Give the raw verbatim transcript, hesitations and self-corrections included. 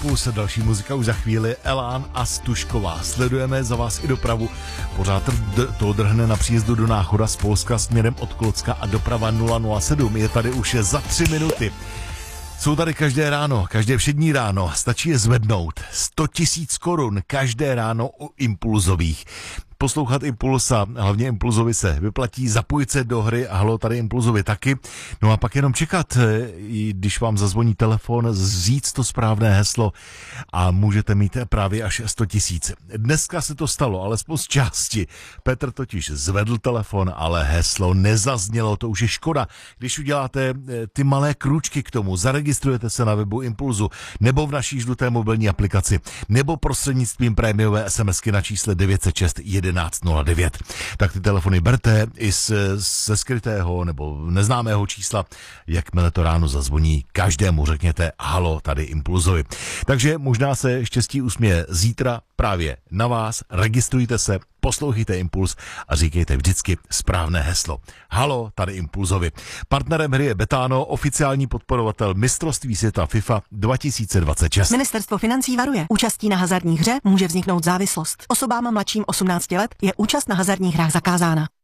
Impuls, další muzika už za chvíli, Elán a Stužková. Sledujeme za vás i dopravu. Pořád to drhne na příjezdu do Náchoda z Polska směrem od Klocka a doprava nula nula sedm je tady už za tři minuty. Jsou tady každé ráno, každé všední ráno, stačí je zvednout. sto tisíc korun každé ráno u impulzových. Poslouchat Impuls a hlavně Impulzovi se vyplatí, zapojit se do hry a halo, tady Impulzovi taky. No a pak jenom čekat, když vám zazvoní telefon, říct to správné heslo a můžete mít právě až sto tisíc. Dneska se to stalo, alespoň z části. Petr totiž zvedl telefon, ale heslo nezaznělo, to už je škoda. Když uděláte ty malé krůčky k tomu, zaregistrujete se na webu Impulzu nebo v naší žluté mobilní aplikaci, nebo prostřednictvím prémiové SMSky na čísle devět set šest jedenáct nula devět. Tak ty telefony berte i z, ze skrytého nebo neznámého čísla. Jakmile to ráno zazvoní, každému řekněte halo, tady Impulzovi. Takže možná se štěstí usměje zítra právě na vás. Registrujte se, poslouchejte Impuls a říkejte vždycky správné heslo. Halo, tady Impulzovi. Partnerem hry je Betano, oficiální podporovatel mistrovství světa FIFA dva tisíce dvacet šest. Ministerstvo financí varuje. Účastí na hazardní hře může vzniknout závislost. Osobám mladším osmnácti let je účast na hazardních hrách zakázána.